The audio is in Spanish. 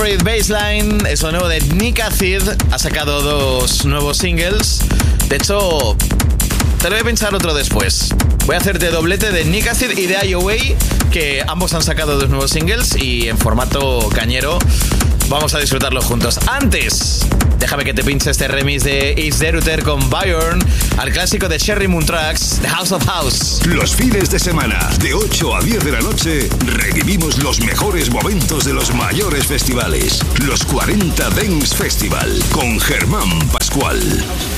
Favorite Baseline es lo nuevo de Nick Acid. Ha sacado 2 nuevos singles. De hecho, te lo voy a pinchar otro después. Voy a hacerte doblete de Nick Acid y de IOA, que ambos han sacado 2 nuevos singles y en formato cañero. Vamos a disfrutarlos juntos. Antes, déjame que te pinche este remix de Is Deruter con Björn al clásico de Cherry Moon Tracks, The House of House. Los fines de semana, de 8 a 10 de la noche, revivimos los mejores momentos de los mayores festivales. Los 40 Dance Festival, con Germán Pascual.